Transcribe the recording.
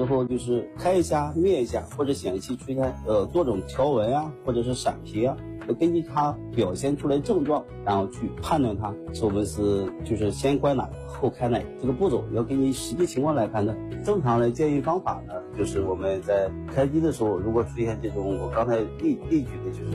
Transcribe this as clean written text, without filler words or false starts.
候就是开一下灭一下，或者显示器出现多种条纹啊，或者是闪皮啊，根据它表现出来症状，然后去判断它我们就是先关哪后开哪，这个步骤要根据实际情况来判断。正常的建议方法呢，就是我们在开机的时候，如果出现这种我刚才例举的就是